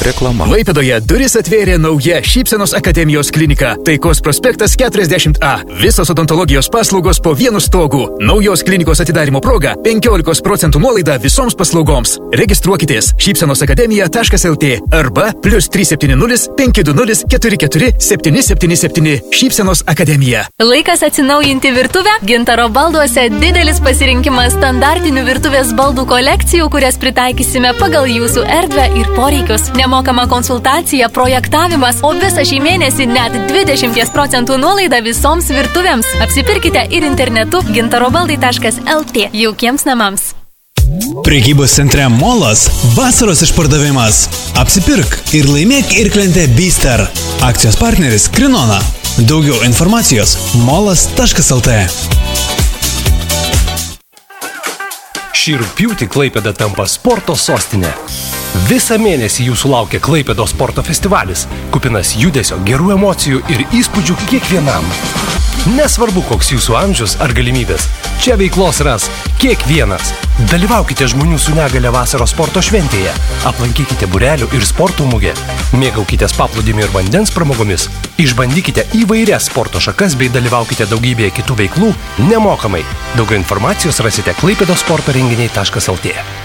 Reklama. Klaipėdoje duris atvėrė nauja Šypsenos akademijos klinika. Taikos prospektas 40A. Visos odontologijos paslaugos po vienu stogu. Naujos klinikos atidarimo proga 15% nuolaida visoms paslaugoms. Registruokitės šypsenosakademija.lt arba +370 520 44 777. Šypsenos akademija. Laikas atsinaujinti virtuvę. Gintaro balduose didelis pasirinkimas standartinių virtuvės baldų kolekcijų, kurias pritaikysime pagal jūsų erdvę ir poreikius. Nemokama konsultacija, projektavimas, o visą šį mėnesį net 20% nuolaida visoms virtuvėms. Apsipirkite ir internetu gintarobaldai.lt jaukiems namams. Prekybos centre Molas vasaros išpardavimas. Apsipirk ir laimėk irklentę Bister. Akcijos partneris Krinona. Daugiau informacijos molas.lt. Šį rugpjūtį Klaipėda tampa sporto sostinė. Visą mėnesį jūsų laukia Klaipėdos sporto festivalis, kupinas judesio, gerų emocijų ir įspūdžių kiekvienam. Nesvarbu, koks jūsų amžius ar galimybės, čia veiklos ras kiekvienas. Dalyvaukite žmonių su negale vasaros sporto šventėje, aplankykite būrelių ir sporto mugę, mėgaukitės paplūdimiu ir vandens pramogomis, išbandykite įvairias sporto šakas bei dalyvaukite daugybėje kitų veiklų nemokamai. Daugiau informacijos rasite klaipėdosportorenginiai.lt.